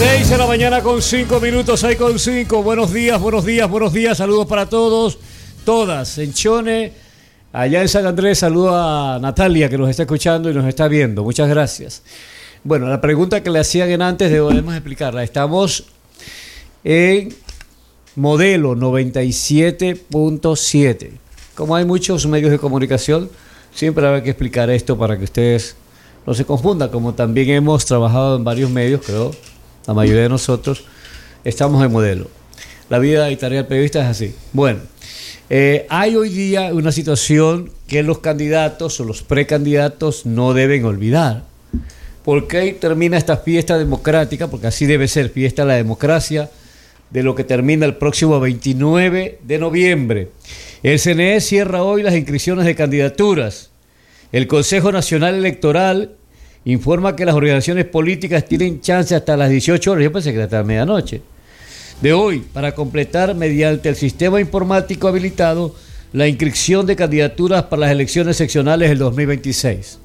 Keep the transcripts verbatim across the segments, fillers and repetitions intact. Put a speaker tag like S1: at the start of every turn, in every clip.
S1: seis de la mañana con cinco minutos, seis con cinco. Buenos días, buenos días, buenos días. Saludos para todos, todas. En Chone, allá en San Andrés, saludo a Natalia que nos está escuchando y nos está viendo. Muchas gracias. Bueno, la pregunta que le hacían antes debemos explicarla. Estamos en modelo noventa y siete punto siete. Como hay muchos medios de comunicación, siempre habrá que explicar esto para que ustedes no se confundan. Como también hemos trabajado en varios medios, creo, la mayoría de nosotros estamos en modelo. La vida y tarea del periodista es así. Bueno, eh, hay hoy día una situación que los candidatos o los precandidatos no deben olvidar. ¿Por qué termina esta fiesta democrática? Porque así debe ser, fiesta de la democracia, de lo que termina el próximo veintinueve de noviembre. El C N E cierra hoy las inscripciones de candidaturas. El Consejo Nacional Electoral informa que las organizaciones políticas tienen chance hasta las dieciocho horas, yo pensé que era hasta la medianoche, de hoy, para completar mediante el sistema informático habilitado la inscripción de candidaturas para las elecciones seccionales del dos mil veintiséis.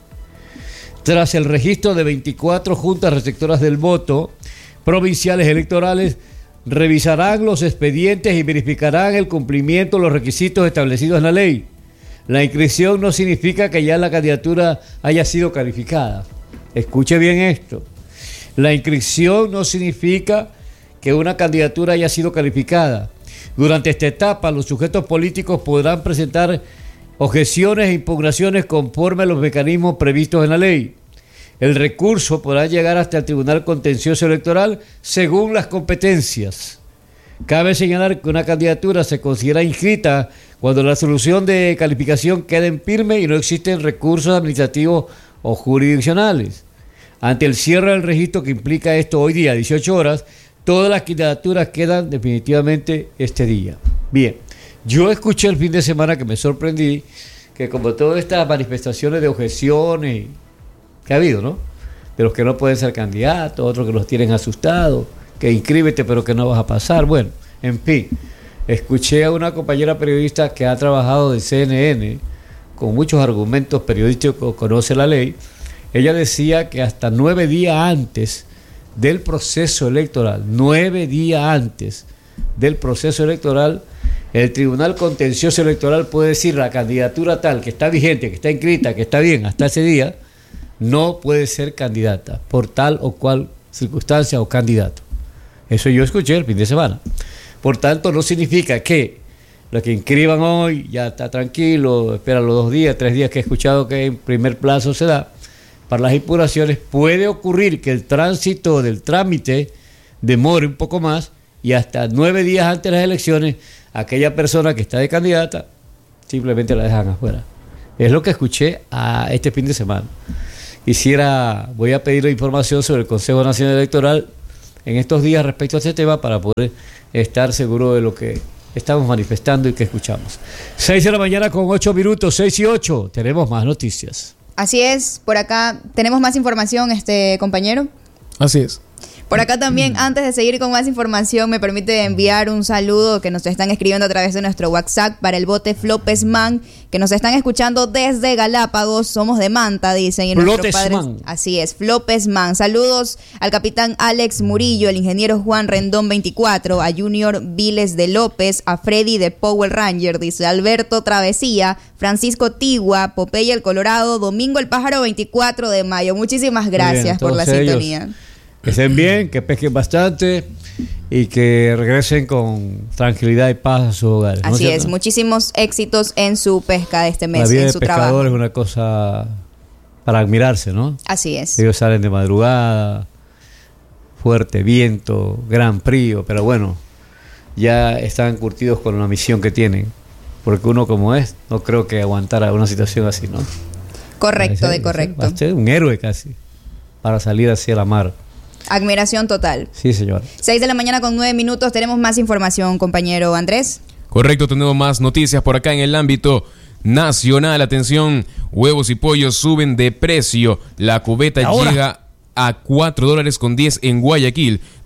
S1: Tras el registro de veinticuatro juntas receptoras del voto provinciales electorales, revisarán los expedientes y verificarán el cumplimiento de los requisitos establecidos en la ley. La inscripción no significa que ya la candidatura haya sido calificada. Escuche bien esto. La inscripción no significa que una candidatura haya sido calificada. Durante esta etapa, los sujetos políticos podrán presentar objeciones e impugnaciones conforme a los mecanismos previstos en la ley. El recurso podrá llegar hasta el Tribunal Contencioso Electoral según las competencias. Cabe señalar que una candidatura se considera inscrita cuando la solución de calificación queda en firme y no existen recursos administrativos o jurisdiccionales. Ante el cierre del registro que implica esto hoy día, dieciocho horas, todas las candidaturas quedan definitivamente este día. Bien, yo escuché el fin de semana que me sorprendí que como todas estas manifestaciones de objeciones que ha habido, ¿no? De los que no pueden ser candidatos, otros que los tienen asustados, que inscríbete pero que no vas a pasar. Bueno, en fin, escuché a una compañera periodista que ha trabajado de C N N con muchos argumentos periodísticos, conoce la ley. Ella decía que hasta nueve días antes del proceso electoral, nueve días antes del proceso electoral, el Tribunal Contencioso Electoral puede decir la candidatura tal, que está vigente, que está inscrita, que está bien hasta ese día, no puede ser candidata por tal o cual circunstancia o candidato. Eso yo escuché el fin de semana. Por tanto, no significa que los que inscriban hoy ya está tranquilo, espera los dos días, tres días que he escuchado que en primer plazo se da. Para las impugnaciones puede ocurrir que el tránsito del trámite demore un poco más y hasta nueve días antes de las elecciones, aquella persona que está de candidata simplemente la dejan afuera. Es lo que escuché a este fin de semana. Quisiera, voy a pedir información sobre el Consejo Nacional Electoral en estos días respecto a este tema para poder estar seguro de lo que estamos manifestando y que escuchamos. seis de la mañana con ocho minutos, seis y ocho, tenemos más noticias.
S2: Así es, por acá tenemos más información, este compañero.
S3: Así es.
S2: Por acá también, antes de seguir con más información, me permite enviar un saludo que nos están escribiendo a través de nuestro WhatsApp para el bote Flopesman, que nos están escuchando desde Galápagos. Somos de Manta, dicen. Y nuestros padres, así es, Flopesman. Saludos al capitán Alex Murillo, el ingeniero Juan Rendón veinticuatro, a Junior Viles de López, a Freddy de Power Ranger, dice Alberto Travesía, Francisco Tigua, Popeye el Colorado, Domingo el Pájaro veinticuatro de mayo. Muchísimas gracias bien, por la ellos. sintonía.
S1: Que estén bien, que pesquen bastante y que regresen con tranquilidad y paz a sus hogares.
S2: Así
S1: ¿no?
S2: es, muchísimos éxitos en su pesca de este mes,
S1: la vida
S2: en
S1: de
S2: su
S1: pescador
S2: trabajo.
S1: Es una cosa para admirarse, ¿no?
S2: Así es.
S1: Ellos salen de madrugada, fuerte viento, gran frío, pero bueno, ya están curtidos con la misión que tienen, porque uno como es, no creo que aguantara una situación así, ¿no?
S2: Correcto,
S1: ser,
S2: de correcto.
S1: Va a ser un héroe casi para salir hacia la mar.
S2: Admiración total.
S1: Sí, señor.
S2: seis de la mañana con nueve minutos. Tenemos más información, compañero Andrés.
S3: Correcto, tenemos más noticias por acá en el ámbito nacional. Atención, huevos y pollos suben de precio. La cubeta
S1: Ahora.
S3: llega a cuatro dólares con diez en Guayaquil.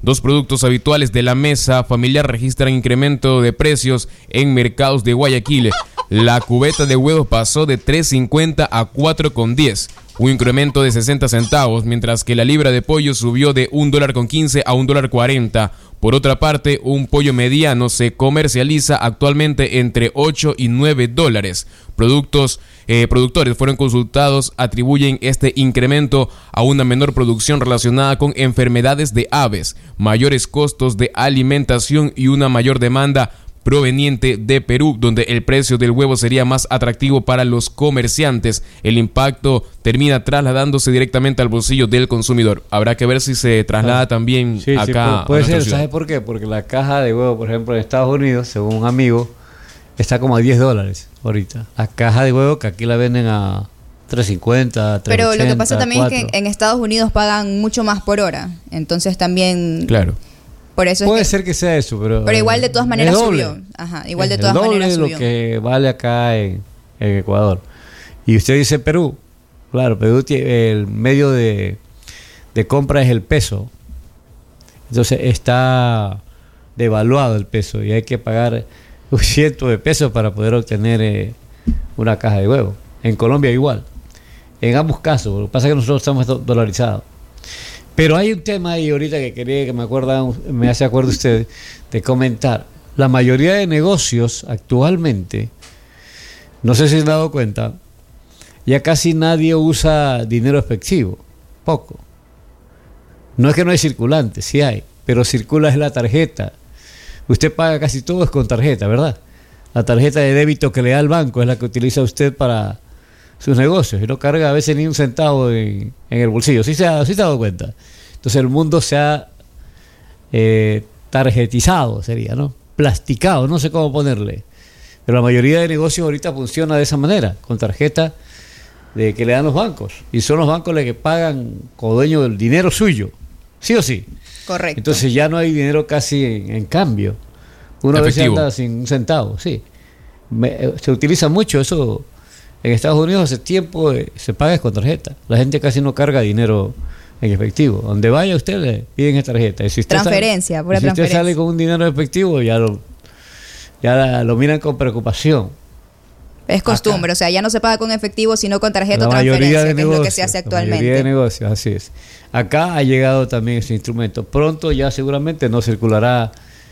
S3: Dos productos habituales de la mesa familiar registran incremento de precios en mercados de Guayaquil. La cubeta de huevos pasó de tres cincuenta a cuatro diez, un incremento de sesenta centavos, mientras que la libra de pollo subió de un dólar con quince a un dólar cuarenta. Por otra parte, un pollo mediano se comercializa actualmente entre ocho y nueve dólares. Productos, eh, productores fueron consultados, atribuyen este incremento a una menor producción relacionada con enfermedades de aves, mayores costos de alimentación y una mayor demanda proveniente de Perú, donde el precio del huevo sería más atractivo para los comerciantes. El impacto termina trasladándose directamente al bolsillo del consumidor. Habrá que ver si se traslada ah, también
S1: sí,
S3: acá.
S1: Sí, puede, puede
S3: a
S1: ser,
S3: ciudad.
S1: ¿Sabes por qué? Porque la caja de huevo, por ejemplo, en Estados Unidos, según un amigo, está como a diez dólares ahorita. La caja de huevo que aquí la venden a tres cincuenta, tres ochenta.
S2: Pero lo que pasa también es que en Estados Unidos pagan mucho más por hora. Entonces también...
S3: Claro.
S2: Por eso
S1: Puede
S2: es que,
S1: ser que sea eso, pero...
S2: Pero igual de todas maneras subió. Ajá, igual de todas maneras
S1: subió. Es lo que vale acá en, en Ecuador. Y usted dice Perú. Claro, Perú tiene el medio de, de compra es el peso. Entonces está devaluado el peso y hay que pagar un ciento de pesos para poder obtener eh, una caja de huevo. En Colombia igual. En ambos casos. Lo que pasa es que nosotros estamos do- dolarizados. Pero hay un tema ahí ahorita que quería que me acuerda, me hace acuerdo usted de comentar. La mayoría de negocios actualmente, no sé si se han dado cuenta, ya casi nadie usa dinero efectivo, poco. No es que no hay circulante, sí hay, pero circula es la tarjeta. Usted paga casi todo es con tarjeta, ¿verdad? La tarjeta de débito que le da el banco es la que utiliza usted para sus negocios y no carga a veces ni un centavo en, en el bolsillo. ¿Sí se ha, sí se ha dado cuenta? Entonces el mundo se ha eh, tarjetizado, sería, ¿no? Plasticado, no sé cómo ponerle. Pero la mayoría de negocios ahorita funciona de esa manera, con tarjeta de que le dan los bancos. Y son los bancos los que pagan como dueño del dinero suyo, sí o sí.
S2: Correcto.
S1: Entonces ya no hay dinero casi en, en cambio. Uno a veces anda sin un centavo, sí. Me, se utiliza mucho eso. En Estados Unidos hace tiempo eh, se paga con tarjeta. La gente casi no carga dinero en efectivo. Donde vaya usted le piden esa tarjeta. Y si usted
S2: transferencia,
S1: sale,
S2: pura
S1: y si
S2: transferencia.
S1: usted sale con un dinero efectivo ya lo, ya la, lo miran con preocupación.
S2: Es costumbre, acá. O sea, ya no se paga con efectivo, sino con tarjeta
S1: la
S2: o transferencia,
S1: de
S2: que
S1: negocios,
S2: es lo que se hace actualmente.
S1: La mayoría de negocios, así es. Acá ha llegado también ese instrumento. Pronto ya seguramente no circulará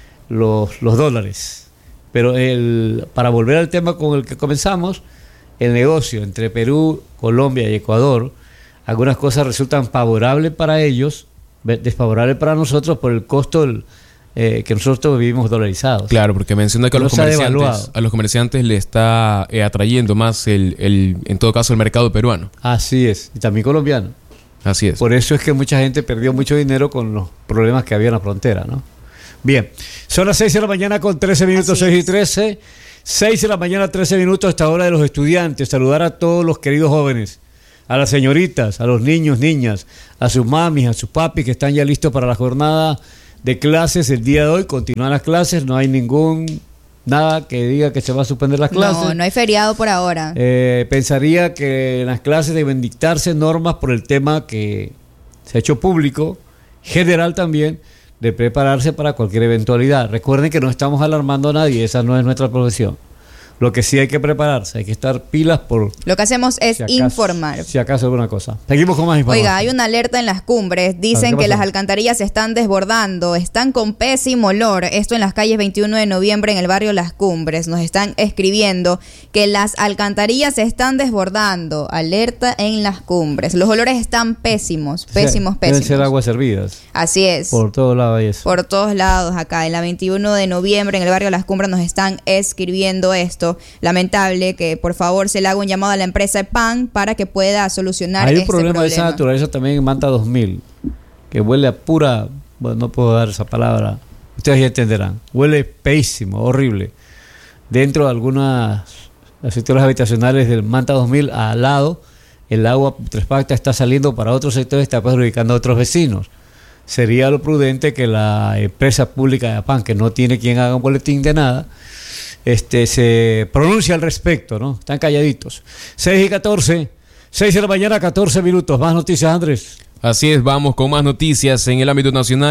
S1: los, los dólares. Pero el, para volver al tema con el que comenzamos, el negocio entre Perú, Colombia y Ecuador, algunas cosas resultan favorables para ellos, desfavorables para nosotros por el costo del, eh, que nosotros vivimos dolarizados.
S3: Claro, porque menciona que a los, comerciantes, a los comerciantes le está eh, atrayendo más, el, el, en todo caso, el mercado peruano.
S1: Así es, y también colombiano.
S3: Así es.
S1: Por eso es que mucha gente perdió mucho dinero con los problemas que había en la frontera, ¿no? Bien, son las seis de la mañana con trece minutos, seis y trece. seis de la mañana, trece minutos, hasta hora de los estudiantes. Saludar a todos los queridos jóvenes, a las señoritas, a los niños, niñas, a sus mamis, a sus papis que están ya listos para la jornada de clases el día de hoy. Continúan las clases, no hay ningún nada que diga que se va a suspender las clases.
S2: No, no hay feriado por ahora.
S1: Eh, pensaría que en las clases deben dictarse normas por el tema que se ha hecho público, general también, de prepararse para cualquier eventualidad. Recuerden que no estamos alarmando a nadie, esa no es nuestra profesión. Lo que sí hay que prepararse, hay que estar pilas por...
S2: Lo que hacemos es
S1: si acaso,
S2: informar.
S1: Si acaso alguna cosa. Seguimos con más información.
S2: Oiga, hay una alerta en las cumbres. Dicen que las alcantarillas se están desbordando, están con pésimo olor. Esto en las calles veintiuno de noviembre en el barrio Las Cumbres. Nos están escribiendo que las alcantarillas se están desbordando. Alerta en las cumbres. Los olores están pésimos, pésimos,
S1: o sea, pésimos. Deben ser aguas servidas.
S2: Así es.
S1: Por todos lados hay eso.
S2: Por todos lados acá. En la veintiuno de noviembre en el barrio Las Cumbres nos están escribiendo esto. Lamentable, que por favor se le haga un llamado a la empresa P A N para que pueda solucionar
S1: hay
S2: este
S1: un problema,
S2: problema
S1: de esa naturaleza también en Manta dos mil, que huele a pura, bueno, no puedo dar esa palabra, ustedes ya entenderán, huele pésimo, horrible. Dentro de algunas sectores habitacionales del Manta dos mil, al lado, el agua putrefacta está saliendo para otros sectores, está perjudicando a otros vecinos. Sería lo prudente que la empresa pública de P A N, que no tiene quien haga un boletín de nada, Este, se pronuncia al respecto, ¿no? Están calladitos. seis y catorce, seis de la mañana, catorce minutos. Más noticias, Andrés.
S3: Así es, vamos con más noticias en el ámbito nacional.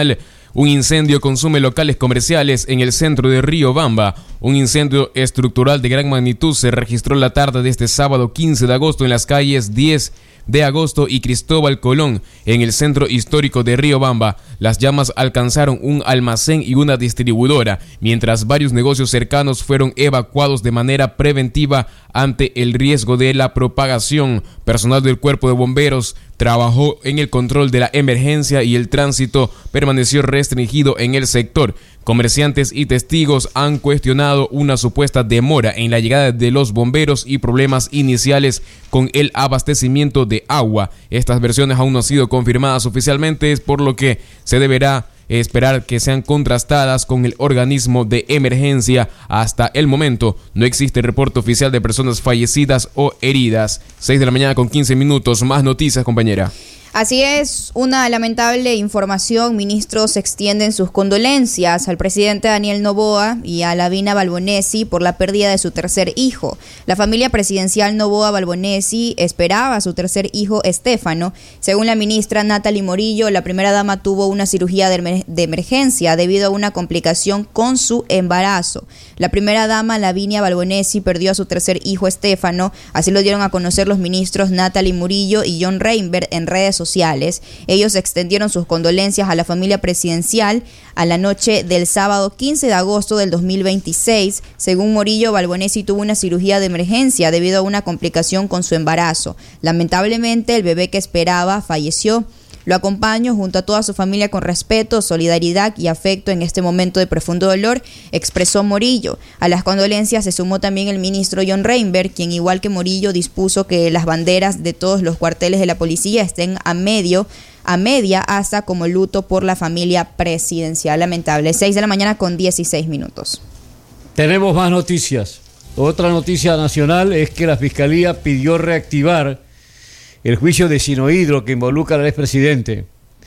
S3: Un incendio consume locales comerciales en el centro de Riobamba. Un incendio estructural de gran magnitud se registró la tarde de este sábado quince de agosto en las calles diez de agosto y Cristóbal Colón, en el centro histórico de Riobamba. Las llamas alcanzaron un almacén y una distribuidora, mientras varios negocios cercanos fueron evacuados de manera preventiva ante el riesgo de la propagación. Personal del Cuerpo de Bomberos trabajó en el control de la emergencia y el tránsito permaneció restringido en el sector. Comerciantes y testigos han cuestionado una supuesta demora en la llegada de los bomberos y problemas iniciales con el abastecimiento de agua. Estas versiones aún no han sido confirmadas oficialmente, por lo que se deberá esperar que sean contrastadas con el organismo de emergencia. Hasta el momento no existe reporte oficial de personas fallecidas o heridas. seis de la mañana con quince minutos. Más noticias, compañera.
S2: Así es, una lamentable información. Ministros extienden sus condolencias al presidente Daniel Noboa y a Lavina Balbonesi por la pérdida de su tercer hijo. La familia presidencial Noboa Balbonesi esperaba a su tercer hijo Estefano. Según la ministra Natalie Morillo, la primera dama tuvo una cirugía de, emer- de emergencia debido a una complicación con su embarazo. La primera dama, Lavinia Balbonesi, perdió a su tercer hijo Estefano. Así lo dieron a conocer los ministros Natalie Morillo y John Reinberg en redes sociales. Ellos extendieron sus condolencias a la familia presidencial a la noche del sábado quince de agosto del dos mil veintiséis. Según Morillo, Balbonesi tuvo una cirugía de emergencia debido a una complicación con su embarazo. Lamentablemente, el bebé que esperaba falleció. Lo acompaño junto a toda su familia con respeto, solidaridad y afecto en este momento de profundo dolor, expresó Morillo. A las condolencias se sumó también el ministro John Reinberg, quien igual que Morillo dispuso que las banderas de todos los cuarteles de la policía estén a medio, a media asta como luto por la familia presidencial. Lamentable. seis de la mañana con dieciséis minutos.
S1: Tenemos más noticias. Otra noticia nacional es que la Fiscalía pidió reactivar el juicio de Sinohidro que involucra al expresidente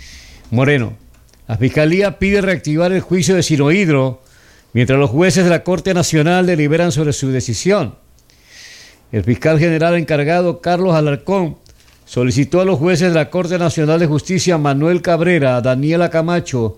S1: Moreno. La Fiscalía pide reactivar el juicio de Sinohidro mientras los jueces de la Corte Nacional deliberan sobre su decisión. El fiscal general encargado, Carlos Alarcón, solicitó a los jueces de la Corte Nacional de Justicia, Manuel Cabrera, Daniela Camacho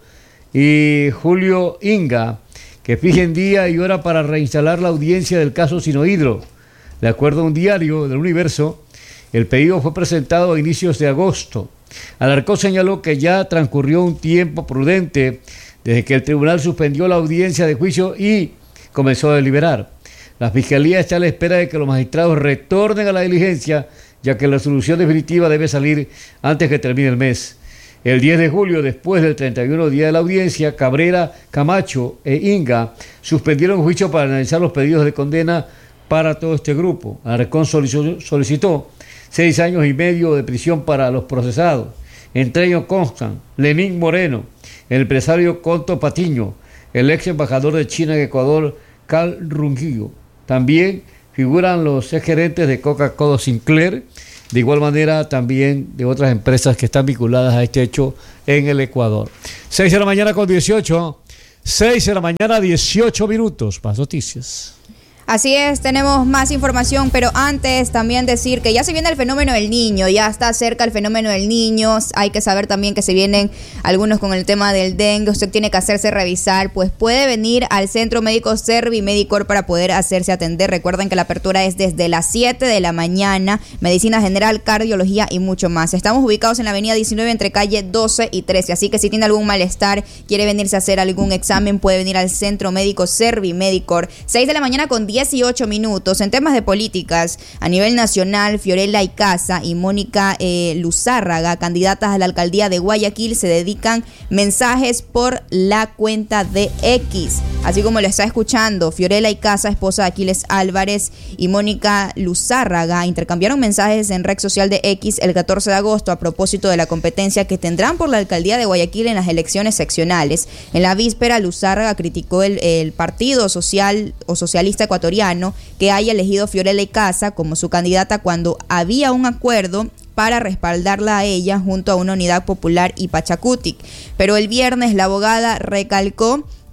S1: y Julio Inga, que fijen día y hora para reinstalar la audiencia del caso Sinohidro. De acuerdo a un diario del Universo, el pedido fue presentado a inicios de agosto. Alarcón señaló que ya transcurrió un tiempo prudente desde que el tribunal suspendió la audiencia de juicio y comenzó a deliberar. La Fiscalía está a la espera de que los magistrados retornen a la diligencia, ya que la solución definitiva debe salir antes que termine el mes. El diez de julio, después del treinta y uno día de la audiencia, Cabrera, Camacho e Inga suspendieron el juicio para analizar los pedidos de condena para todo este grupo. Alarcón solicitó, solicitó seis años y medio de prisión para los procesados. Entre ellos constan Lenín Moreno, el empresario Conto Patiño, el ex embajador de China en Ecuador, Carl Runguillo. También figuran los ex gerentes de Coca-Cola Sinclair, de igual manera también de otras empresas que están vinculadas a este hecho en el Ecuador. seis de la mañana con dieciocho, seis de la mañana dieciocho minutos, más noticias.
S2: Así es, tenemos más información, pero antes también decir que ya se viene el fenómeno del niño, ya está cerca el fenómeno del niño. Hay que saber también que se vienen algunos con el tema del dengue. Usted tiene que hacerse revisar, pues puede venir al Centro Médico Servimedicor para poder hacerse atender. Recuerden que la apertura es desde las siete de la mañana, medicina general, cardiología y mucho más. Estamos ubicados en la avenida diecinueve entre calle doce y trece, así que si tiene algún malestar, quiere venirse a hacer algún examen, puede venir al Centro Médico Servimedicor. seis de la mañana con dieciocho minutos. En temas de políticas, a nivel nacional, Fiorella Icaza y Mónica eh, Luzárraga, candidatas a la alcaldía de Guayaquil, se dedican mensajes por la cuenta de X. Así como lo está escuchando, Fiorella Icaza, esposa de Aquiles Álvarez, y Mónica Luzárraga intercambiaron mensajes en red social de X el catorce de agosto a propósito de la competencia que tendrán por la alcaldía de Guayaquil en las elecciones seccionales. En la víspera, Luzárraga criticó el, el Partido Social o Socialista Ecuatoriano que haya elegido Fiorella Icaza como su candidata cuando había un acuerdo para respaldarla a ella junto a una Unidad Popular y Pachacutic. Pero el viernes la abogada recalcó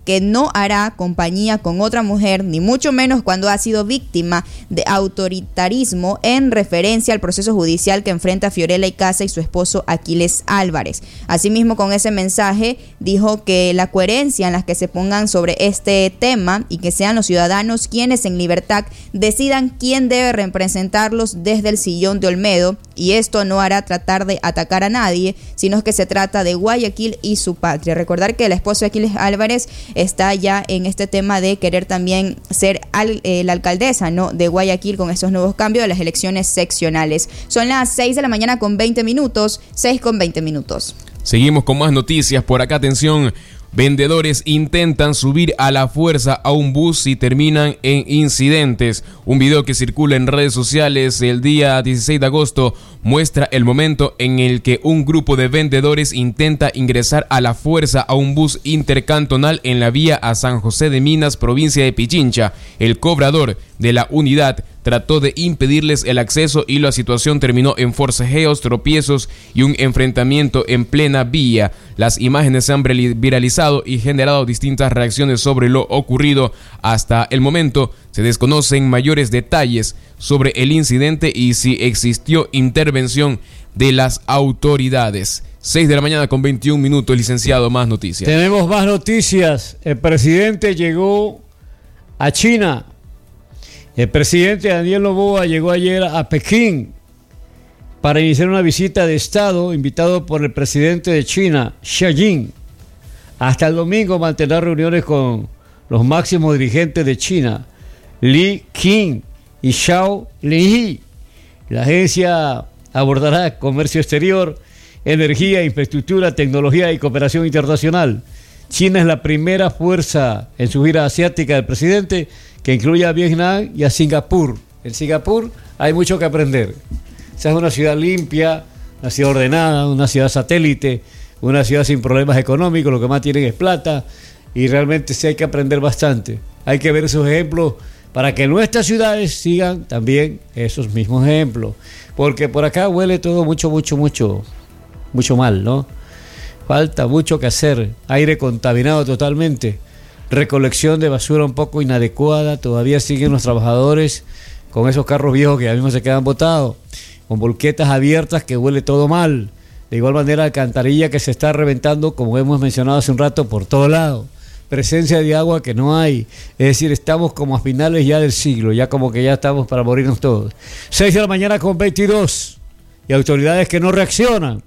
S2: que no hará compañía con otra mujer, ni mucho menos cuando ha sido víctima de autoritarismo, en referencia al proceso judicial que enfrenta Fiorella Icaza y su esposo Aquiles Álvarez. Asimismo, con ese mensaje dijo que la coherencia en la que se pongan sobre este tema y que sean los ciudadanos quienes en libertad decidan quién debe representarlos desde el sillón de Olmedo, y esto no hará tratar de atacar a nadie, sino que se trata de Guayaquil y su patria. Recordar que el esposo de Aquiles Álvarez está ya en este tema de querer también ser al, eh, la alcaldesa, ¿no?, de Guayaquil con estos nuevos cambios de las elecciones seccionales. Son las seis de la mañana con veinte minutos, seis con veinte minutos.
S3: Seguimos con más noticias por acá, atención. Vendedores intentan subir a la fuerza a un bus y terminan en incidentes. Un video que circula en redes sociales el día dieciséis de agosto muestra el momento en el que un grupo de vendedores intenta ingresar a la fuerza a un bus intercantonal en la vía a San José de Minas, provincia de Pichincha. El cobrador de la unidad trató de impedirles el acceso y la situación terminó en forcejeos, tropiezos y un enfrentamiento en plena vía. Las imágenes se han viralizado y generado distintas reacciones sobre lo ocurrido. Hasta el momento se desconocen mayores detalles sobre el incidente y si existió intervención de las autoridades. seis de la mañana con veintiún minutos, licenciado, más noticias.
S1: Tenemos más noticias. El presidente llegó a China. El presidente Daniel Noboa llegó ayer a Pekín para iniciar una visita de Estado invitado por el presidente de China, Xi Jinping. Hasta el domingo mantendrá reuniones con los máximos dirigentes de China, Li Qiang y Zhao Liyi. La agencia abordará comercio exterior, energía, infraestructura, tecnología y cooperación internacional. China es la primera fuerza en su gira asiática del presidente, que incluye a Vietnam y a Singapur. En Singapur hay mucho que aprender. Esa es una ciudad limpia, una ciudad ordenada, una ciudad satélite, una ciudad sin problemas económicos, lo que más tienen es plata, y realmente sí hay que aprender bastante. Hay que ver esos ejemplos para que nuestras ciudades sigan también esos mismos ejemplos, porque por acá huele todo mucho, mucho, mucho, mucho mal, ¿no? Falta mucho que hacer, aire contaminado totalmente, recolección de basura un poco inadecuada, todavía siguen los trabajadores con esos carros viejos que ya mismo se quedan botados, con volquetas abiertas que huele todo mal. De igual manera, alcantarilla que se está reventando, como hemos mencionado hace un rato, por todos lados. Presencia de agua que no hay. Es decir, estamos como a finales ya del siglo, ya como que ya estamos para morirnos todos. seis de la mañana con veintidós. Y autoridades que no reaccionan.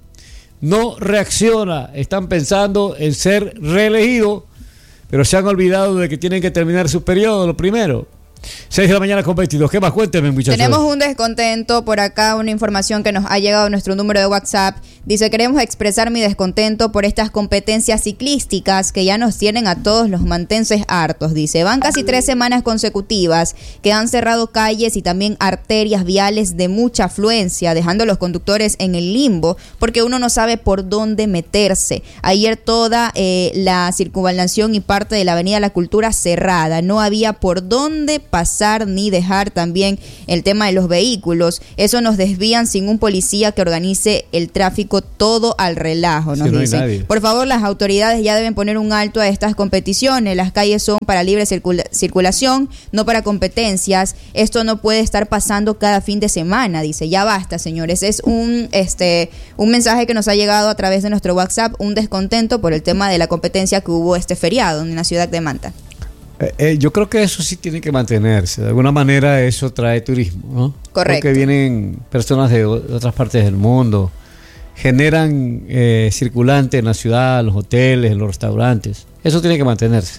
S1: No reacciona. Están pensando en ser reelegidos, pero se han olvidado de que tienen que terminar su periodo, lo primero. seis de la mañana con veintidós. ¿Qué más? Cuénteme, muchachos.
S2: Tenemos un descontento por acá, una información que nos ha llegado a nuestro número de WhatsApp. Dice: queremos expresar mi descontento por estas competencias ciclísticas que ya nos tienen a todos los mantenses hartos. Dice: van casi tres semanas consecutivas que han cerrado calles y también arterias viales de mucha afluencia, dejando a los conductores en el limbo porque uno no sabe por dónde meterse. Ayer toda eh, la circunvalación y parte de la Avenida La Cultura cerrada. No había por dónde pasar ni dejar. También el tema de los vehículos, eso nos desvían sin un policía que organice el tráfico, todo al relajo, nos
S1: sí, no
S2: dicen. Por favor, las autoridades ya deben poner un alto a estas competiciones. Las calles son para libre circula- circulación, no para competencias. Esto no puede estar pasando cada fin de semana, dice. Ya basta, señores. Es un este un mensaje que nos ha llegado a través de nuestro WhatsApp, un descontento por el tema de la competencia que hubo este feriado en la ciudad de Manta.
S1: Eh, eh, yo creo que eso sí tiene que mantenerse. De alguna manera eso trae turismo, ¿no?
S2: Correcto.
S1: Porque vienen personas de, o- de otras partes del mundo, generan eh, circulante en la ciudad, en los hoteles, en los restaurantes. Eso tiene que mantenerse.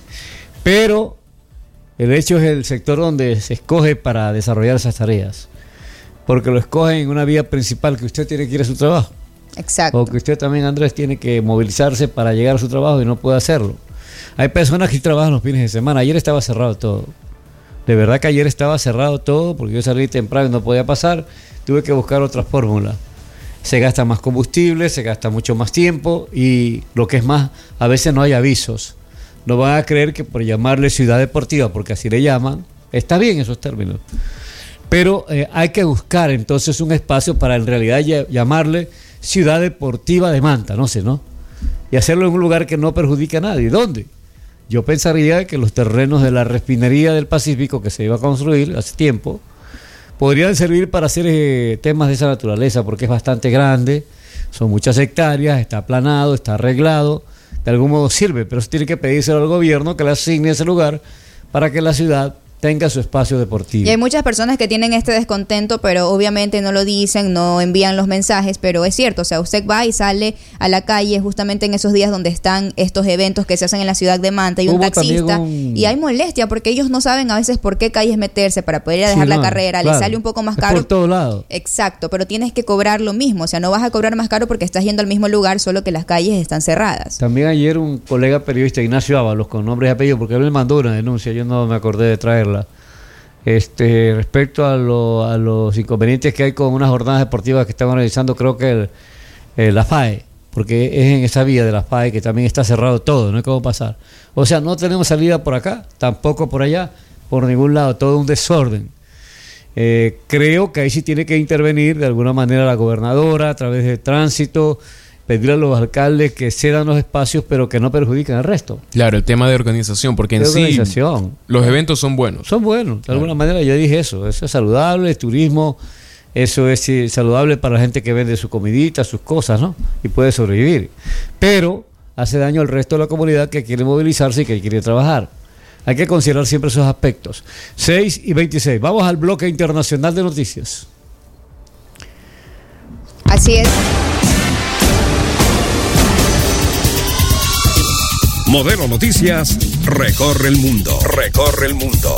S1: Pero el hecho es el sector donde se escoge para desarrollar esas tareas. Porque lo escogen en una vía principal que usted tiene que ir a su trabajo.
S2: Exacto.
S1: O que usted también, Andrés, tiene que movilizarse para llegar a su trabajo y no puede hacerlo. Hay personas que trabajan los fines de semana. Ayer estaba cerrado todo. De verdad que ayer estaba cerrado todo porque yo salí temprano y no podía pasar. Tuve que buscar otra fórmula. Se gasta más combustible, se gasta mucho más tiempo y lo que es más, a veces no hay avisos. No van a creer que por llamarle ciudad deportiva, porque así le llaman, está bien esos términos. Pero eh, hay que buscar entonces un espacio para en realidad ll- llamarle ciudad deportiva de Manta, no sé, ¿no? Y hacerlo en un lugar que no perjudique a nadie. ¿Dónde? yo pensaría que los terrenos de la refinería del Pacífico que se iba a construir hace tiempo podrían servir para hacer eh, temas de esa naturaleza, porque es bastante grande, son muchas hectáreas, está aplanado, está arreglado, de algún modo sirve, pero eso tiene que pedírselo al gobierno que le asigne ese lugar para que la ciudad tenga su espacio deportivo.
S2: Y hay muchas personas que tienen este descontento, pero obviamente no lo dicen, no envían los mensajes, pero es cierto, o sea, usted va y sale a la calle justamente en esos días donde están estos eventos que se hacen en la ciudad de Manta y un
S1: Hubo
S2: taxista,
S1: un...
S2: y hay molestia porque ellos no saben a veces por qué calles meterse para poder ir a dejar sí, la no, carrera, claro, le sale un poco más caro.
S1: Es por todos lados.
S2: Exacto, pero tienes que cobrar lo mismo, o sea, no vas a cobrar más caro porque estás yendo al mismo lugar, solo que las calles están cerradas.
S1: También ayer un colega periodista, Ignacio Ábalos, con nombres y apellidos, porque él me mandó una denuncia, yo no me acordé de traerla. Este, respecto a, lo, a los inconvenientes que hay con unas jornadas deportivas que están organizando, creo que el, eh, la F A E, porque es en esa vía de la F A E que también está cerrado todo, no hay cómo pasar. O sea, no tenemos salida por acá, tampoco por allá, por ningún lado, todo un desorden. Eh, creo que ahí sí tiene que intervenir de alguna manera la gobernadora a través de tránsito, pedir a los alcaldes que cedan los espacios pero que no perjudiquen al resto.
S3: Claro, el tema de organización, porque en
S1: de
S3: sí
S1: organización.
S3: los eventos son buenos.
S1: Son buenos, de
S3: claro.
S1: alguna manera yo dije eso, eso es saludable, el turismo, eso es sí, saludable para la gente que vende su comidita, sus cosas, ¿no? Y puede sobrevivir. Pero hace daño al resto de la comunidad que quiere movilizarse y que quiere trabajar. Hay que considerar siempre esos aspectos. seis y veintiséis, vamos al bloque internacional de noticias.
S2: Así es.
S4: Modelo Noticias recorre el mundo, recorre el mundo.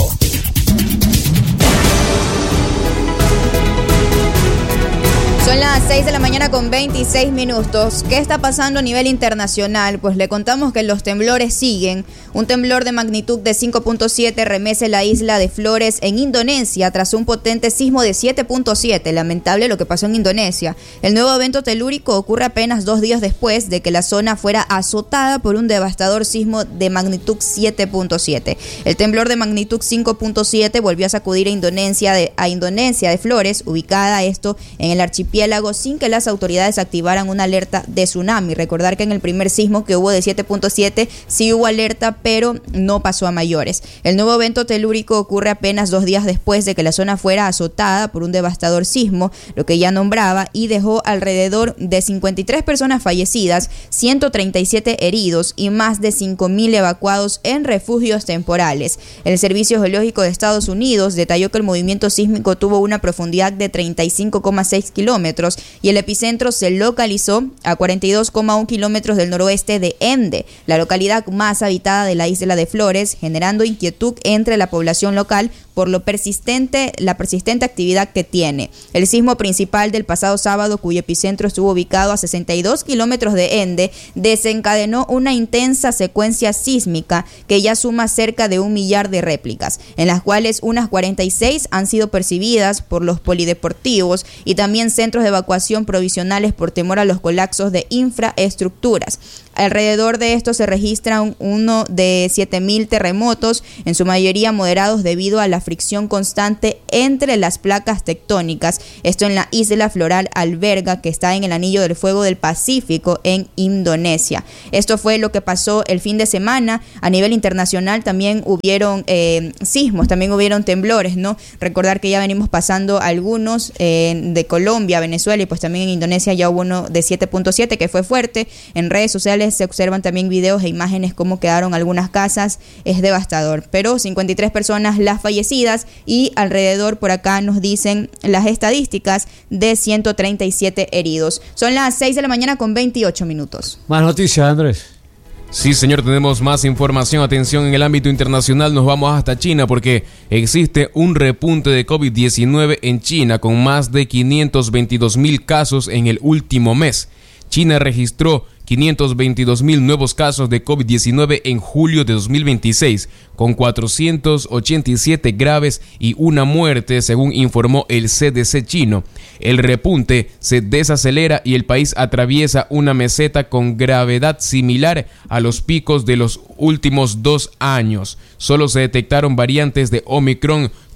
S2: Son las seis de la mañana con veintiséis minutos. ¿Qué está pasando a nivel internacional? Pues le contamos que los temblores siguen. Un temblor de magnitud de cinco punto siete remece la isla de Flores en Indonesia tras un potente sismo de siete punto siete. Lamentable lo que pasó en Indonesia. El nuevo evento telúrico ocurre apenas dos días después de que la zona fuera azotada por un devastador sismo de magnitud siete punto siete. El temblor de magnitud cinco punto siete volvió a sacudir a Indonesia de, a Indonesia de Flores, ubicada esto en el archipiélago, sin que las autoridades activaran una alerta de tsunami. Recordar que en el primer sismo que hubo de siete punto siete sí hubo alerta, pero no pasó a mayores. El nuevo evento telúrico ocurre apenas dos días después de que la zona fuera azotada por un devastador sismo, lo que ya nombraba, y dejó alrededor de cincuenta y tres personas fallecidas, ciento treinta y siete heridos y más de cinco mil evacuados en refugios temporales. El Servicio Geológico de Estados Unidos detalló que el movimiento sísmico tuvo una profundidad de treinta y cinco coma seis kilómetros y el epicentro se localizó a cuarenta y dos coma uno kilómetros del noroeste de Ende, la localidad más habitada de la isla de Flores, generando inquietud entre la población local por lo persistente, la persistente actividad que tiene. El sismo principal del pasado sábado, cuyo epicentro estuvo ubicado a sesenta y dos kilómetros de Ende, desencadenó una intensa secuencia sísmica que ya suma cerca de un millar de réplicas, en las cuales unas cuarenta y seis han sido percibidas por los polideportivos y también centros de evacuación provisionales por temor a los colapsos de infraestructuras. Alrededor de esto se registra un, uno de siete mil terremotos, en su mayoría moderados debido a la fricción constante entre las placas tectónicas. Esto en la isla floral Alberga, que está en el anillo del fuego del Pacífico en Indonesia. Esto fue lo que pasó el fin de semana. A nivel internacional también hubieron eh, sismos, también hubieron temblores, ¿no? Recordar que ya venimos pasando algunos eh, de Colombia, Venezuela, y pues también en Indonesia ya hubo uno de siete punto siete que fue fuerte. En redes sociales se observan también videos e imágenes cómo quedaron algunas casas, es devastador. Pero cincuenta y tres personas las fallecidas y alrededor, por acá nos dicen las estadísticas, de ciento treinta y siete heridos. Son las seis de la mañana con veintiocho minutos.
S1: Más noticias, Andrés.
S3: Sí, señor, tenemos más información. Atención, en el ámbito internacional nos vamos hasta China porque existe un repunte de COVID diecinueve en China con más de quinientos veintidós mil casos en el último mes. China registró quinientos veintidós mil nuevos casos de COVID diecinueve en julio de dos mil veintiséis, con cuatrocientos ochenta y siete graves y una muerte, según informó el C D C chino. El repunte se desacelera y el país atraviesa una meseta con gravedad similar a los picos de los últimos dos años. Solo se detectaron variantes de Omicron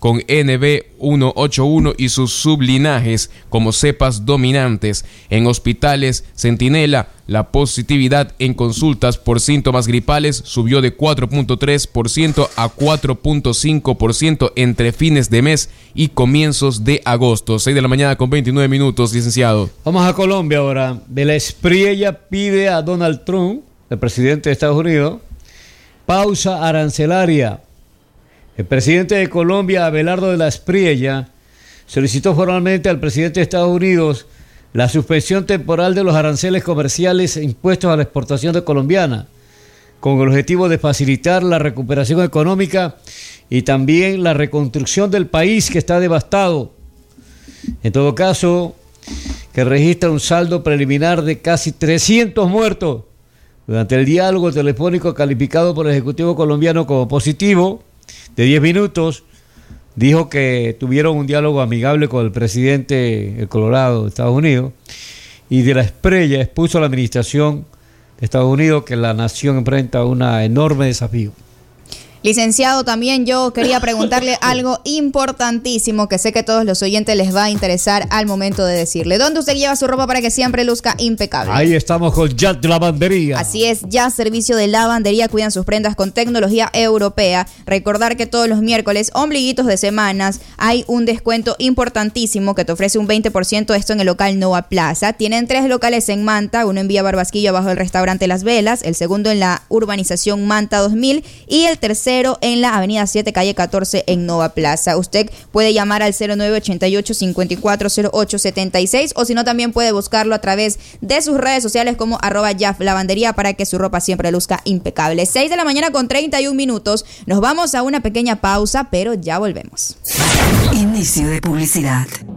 S3: con N B ciento ochenta y uno y sus sublinajes como cepas dominantes. En hospitales Centinela, la positividad en consultas por síntomas gripales subió de cuatro punto tres por ciento a cuatro punto cinco por ciento entre fines de mes y comienzos de agosto. seis de la mañana con veintinueve minutos, licenciado.
S1: Vamos a Colombia ahora. De la Espriella pide a Donald Trump, el presidente de Estados Unidos, pausa arancelaria. El presidente de Colombia, Abelardo de la Espriella, solicitó formalmente al presidente de Estados Unidos la suspensión temporal de los aranceles comerciales impuestos a la exportación de colombiana, con el objetivo de facilitar la recuperación económica y también la reconstrucción del país que está devastado. En todo caso, que registra un saldo preliminar de casi trescientos muertos. Durante el diálogo telefónico calificado por el Ejecutivo colombiano como positivo, de diez minutos, dijo que tuvieron un diálogo amigable con el presidente el Colorado de Estados Unidos, y de la Espriella expuso a la administración de Estados Unidos que la nación enfrenta un enorme desafío.
S2: Licenciado, también yo quería preguntarle algo importantísimo que sé que a todos los oyentes les va a interesar al momento de decirle. ¿Dónde usted lleva su ropa para que siempre luzca impecable?
S1: Ahí estamos con Jazz Lavandería.
S2: Así es, Jazz Servicio de Lavandería. Cuidan sus prendas con tecnología europea. Recordar que todos los miércoles, ombliguitos de semanas, hay un descuento importantísimo que te ofrece un veinte por ciento, esto en el local Nova Plaza. Tienen tres locales en Manta, uno en Vía Barbasquillo abajo del restaurante Las Velas, el segundo en la urbanización Manta dos mil y el tercero en la avenida siete, calle catorce en Nova Plaza. Usted puede llamar al cero nueve ochenta y ocho, cincuenta y cuatro cero ocho setenta y seis o si no también puede buscarlo a través de sus redes sociales como arroba Jaf Lavandería para que su ropa siempre luzca impecable. seis de la mañana con treinta y un minutos. Nos vamos a una pequeña pausa, pero ya volvemos.
S5: Inicio de publicidad.